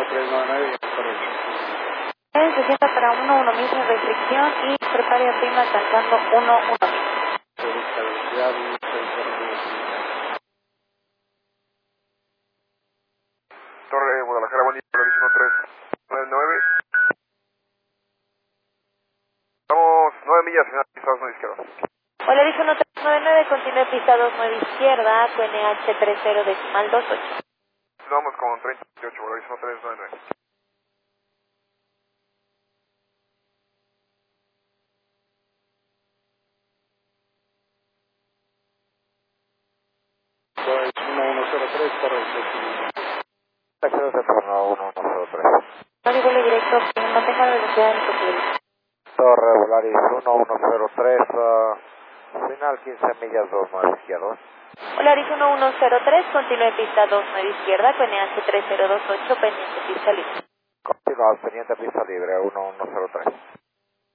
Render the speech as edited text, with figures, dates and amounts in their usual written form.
399 correcto. Se sienta para 1-1 mismo restricción y prepare a prima alcanzando 1-1. Esta velocidad y esta información. Torre Guadalajara, buen día, Polaris 1399. Estamos 9 millas, final, pisados 9 izquierda. Hola, dijo 1399, continúe pista 29 izquierda, QNH 30.28. Vamos con 3028, Polaris 1399. Pues 1103 correcto. Acceso a 1103. Código directo, mantenga la velocidad en posible. Torre Volaris 1103, final 15 millas 29 izquierda. Polaris 1103, continúe pista 29 izquierda, QNH 3028, pendiente pista libre. Continúa, pendiente pista libre 1103.